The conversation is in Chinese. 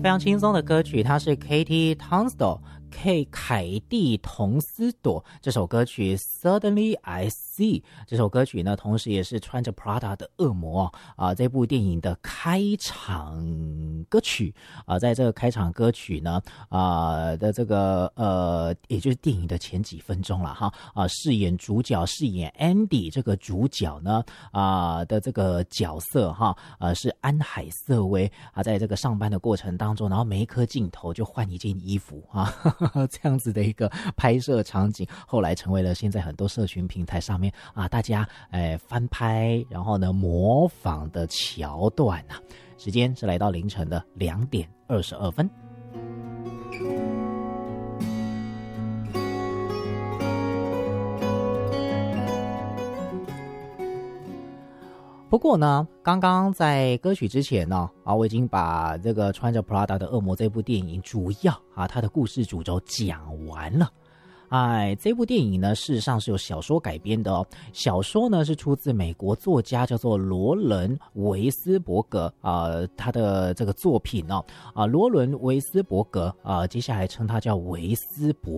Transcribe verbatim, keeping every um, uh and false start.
非常轻松的歌曲，它是 Katie Tunstall。K 凯蒂童斯朵这首歌曲 Suddenly I See 这首歌曲呢，同时也是穿着 Prada 的恶魔啊、呃、这部电影的开场歌曲啊、呃，在这个开场歌曲呢啊、呃、的这个呃，也就是电影的前几分钟了哈啊、呃，饰演主角饰演 Andy 这个主角呢啊、呃、的这个角色哈呃是安海瑟薇啊，在这个上班的过程当中，然后每一颗镜头就换一件衣服啊。这样子的一个拍摄场景，后来成为了现在很多社群平台上面啊，大家哎翻拍，然后呢模仿的桥段啊。时间是来到凌晨的两点二十二分。不过呢，刚刚在歌曲之前呢，啊，我已经把这个穿着 Prada 的恶魔这部电影主要啊它的故事主轴讲完了。哎，这部电影呢，事实上是由小说改编的哦。小说呢是出自美国作家叫做罗伦·维斯伯格啊、呃，他的这个作品哦啊，罗伦·维斯伯格啊、呃，接下来称他叫维斯伯。